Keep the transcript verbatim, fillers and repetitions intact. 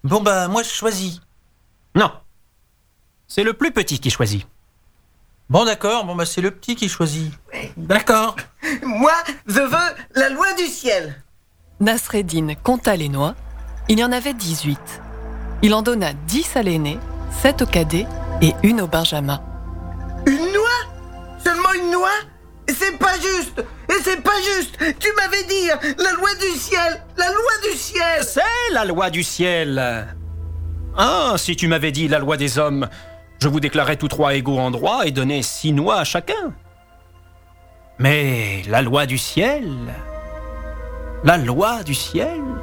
Bon bah, moi je choisis. Non. C'est le plus petit qui choisit. Bon d'accord, bon bah c'est le petit qui choisit. D'accord. Moi, je veux la loi du ciel. Nasreddin compta les noix. Il y en avait dix-huit. Il en donna dix à l'aîné, sept au cadet et une au benjamin. Une noix? Seulement une noix? C'est pas juste. Et c'est pas juste. Tu m'avais dit la loi du ciel. La loi du ciel. C'est la loi du ciel. Ah, si tu m'avais dit la loi des hommes, je vous déclarais tous trois égaux en droit et donnais six noix à chacun. Mais la loi du ciel, la loi du ciel,